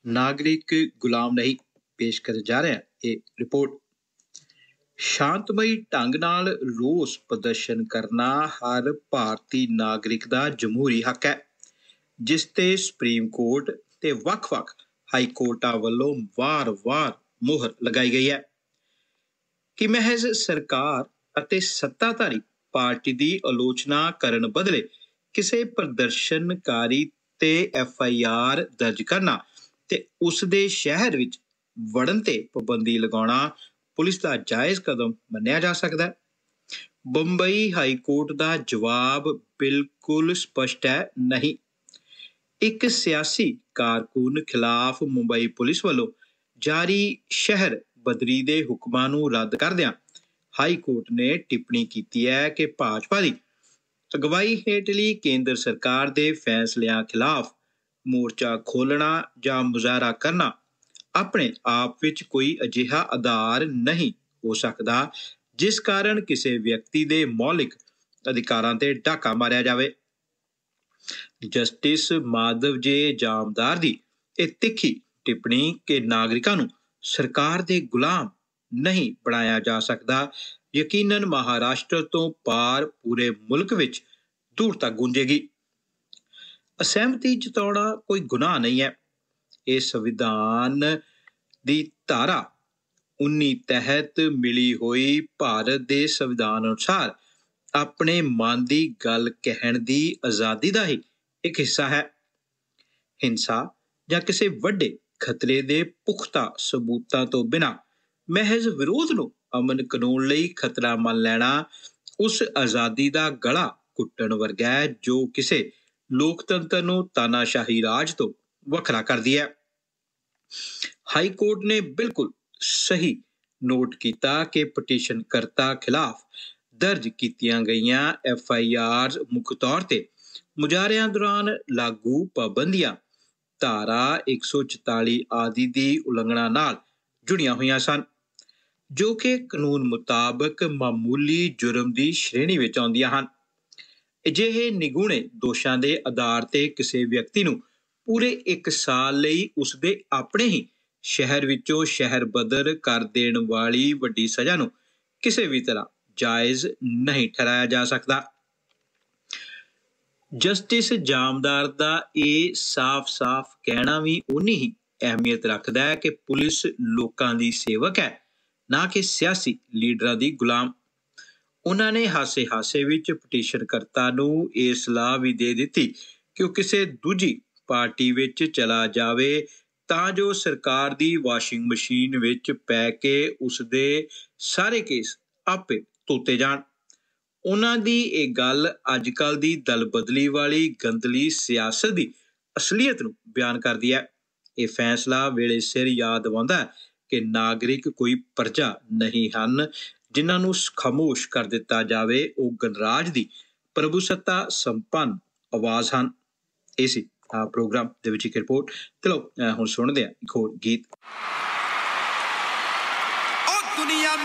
नागरिक गुलाम नहीं पेश कर जा रहा है ये रिपोर्ट। शांतमई ढंग नाल रोस प्रदर्शन करना हर भारतीय नागरिक का जमहूरी हक है, जिस ते सुप्रीम कोर्ट ते वख-वख हाई कोर्टां वल्लों वार-वार मोहर लगाई गई है कि महज सरकार ਅਤੇ सत्ताधारी पार्टी की आलोचना करन बदले किसी प्रदर्शनकारी ते FIR दर्ज करना ते उसदे शहर विच वड़न ते पाबंदी लगाना पुलिस का जायज़ कदम मन्निया जा सकता है। बंबई हाई कोर्ट का जवाब बिल्कुल स्पष्ट है, नहीं। एक सियासी कारकुन खिलाफ मुंबई पुलिस वालों जारी शहर बदरी के हुक्मां नूं रद्द करदियां हाई कोर्ट ने टिप्पणी की है कि भाजपा की अगवाई हेठली केंद्र सरकार के फैसलियां खिलाफ मोर्चा खोलना या मुजाहरा करना अपने आप विच कोई अजिहा आधार नहीं हो सकता जिस कारण किसी व्यक्ति के मौलिक अधिकारां ते डाका मारिया जावे। जस्टिस माधव जे जामदार की यह तिखी टिप्पणी कि नागरिकां नूं सरकार दे गुलाम नहीं बनाया जा सकता यकीनन महाराष्ट्र तो पार पूरे मुल्क विच दूर तक गूंजेगी। असहमति जताउणा कोई गुनाह नहीं है। ये संविधान दी धारा 19 तहत मिली हुई भारत दे संविधान अनुसार अपने मन की गल कहण दी आज़ादी का ही एक हिस्सा है। हिंसा या किसी वड्डे खतरे दे पुख्ता सबूतां तो बिना महज विरोध नूं अमन कानून लई खतरा मन लेना उस आज़ादी का गला घुट्टण वर्गा है जो किसी लोकतंत्र नूं तानाशाही राज तो वखरा करदी है। हाई कोर्ट ने बिल्कुल सही नोट किया कि पटिशनकर्ता खिलाफ दर्ज कीतियां गईयां FIR मुख तौर ते मुजाहरियां दौरान लागू पाबंदियां धारा 144 आदि की उलंघना नाल जुड़ियां हुई सन जो कि कानून मुताबक मामूली जुर्म की श्रेणी में आउंदियां हन। अजिहे निगूणे दोषां के आधार ते किसी व्यक्ति नूं पूरे 1 साल लई उसदे अपने ही शहर विचों शहर बदर कर देण वाली वड्डी सज़ा नूं किसी भी तरह जायज़ नहीं ठहराया जा सकता। जस्टिस जामदार का यह साफ-साफ कहना भी उन्नी ही अहमियत रखता है कि पुलिस लोकां दी सेवक है, ना कि सियासी लीडरां दी गुलाम। उन्होंने हासे-हासे विच पटिशनकर्ता नूं यह सलाह भी दे दिती कि वह किसी दूजी पार्टी विच चला जावे तां जो सरकार दी वाशिंग मशीन विच पै के उसदे सारे केस आपे धोते जाण। उन्हां दी यह गल अजकल दी दल बदली वाली गंदली सियासत की असलीयत नूं बयान करदी है। यह फैसला वेले सिर याद दिवाउंदा है कि नागरिक कोई प्रजा नहीं हन जिन्हां नूं खामोश कर दिता जावे ਉਹ गणराज दी प्रभुसत्ता संपन्न आवाज़ ਹਨ। ਇਹ ਸੀ ਪ੍ਰੋਗਰਾਮ ਦੇ ਵਿੱਚ ਇੱਕ ਰਿਪੋਰਟ। ਚਲੋ ਹੁਣ ਸੁਣਦੇ ਹਾਂ ਇੱਕ ਹੋਰ ਗੀਤ।